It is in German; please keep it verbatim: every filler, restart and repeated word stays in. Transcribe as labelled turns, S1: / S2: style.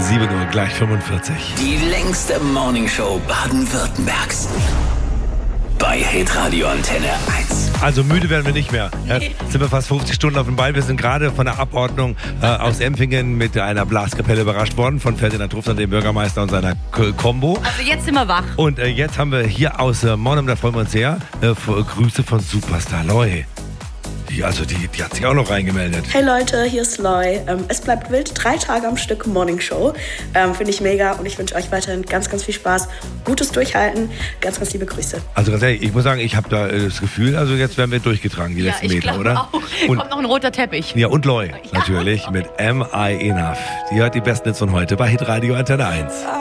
S1: sieben Uhr, gleich fünfundvierzig.
S2: Die längste Morningshow Baden-Württembergs. Bei Hitradio Antenne eins.
S1: Also müde werden wir nicht mehr. Jetzt sind wir fast fünfzig Stunden auf dem Ball. Wir sind gerade von der Abordnung äh, aus Empfingen mit einer Blaskapelle überrascht worden von Ferdinand Truffner, dem Bürgermeister, und seiner K- Combo.
S3: Also jetzt sind wir wach.
S1: Und äh, jetzt haben wir hier aus äh, Monum, da freuen wir uns sehr, äh, Grüße von Superstar Loy. Die, also die, die hat sich auch noch reingemeldet.
S4: Hey Leute, hier ist Loy. Ähm, es bleibt wild, drei Tage am Stück Morning Show. Ähm, Finde ich mega und ich wünsche euch weiterhin ganz, ganz viel Spaß. Gutes Durchhalten. Ganz, ganz liebe Grüße.
S1: Also ganz ehrlich, ich muss sagen, ich habe da äh, das Gefühl, also jetzt werden wir durchgetragen, die
S3: Ja,
S1: letzten
S3: ich
S1: Meter,
S3: glaube
S1: oder?
S3: auch.
S1: Und,
S3: Kommt noch ein roter Teppich.
S1: ja, und Loy natürlich mit Am I Enough. Die hört die besten Hits von heute bei Hitradio Antenne eins.